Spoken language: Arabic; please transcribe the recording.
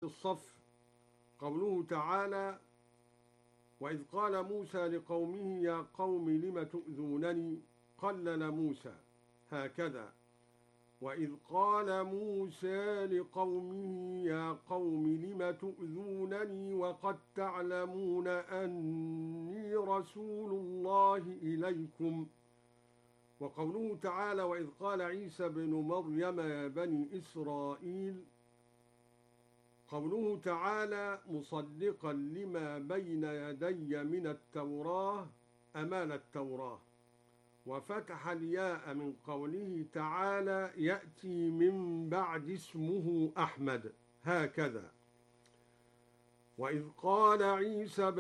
الصف قوله تعالى: وإذ قال موسى لقومه يا قوم لم تؤذونني قلل موسى هكذا. وإذ قال موسى لقومه يا قوم لم تؤذونني وقد تعلمون أني رسول الله إليكم. وقوله تعالى: وإذ قال عيسى بن مريم يا بني إسرائيل قوله تعالى: مصدقا لما بين يدي من التوراة أمال التوراة. وفتح الياء من قوله تعالى: يأتي من بعد اسمه أحمد هكذا. وإذ قال عيسى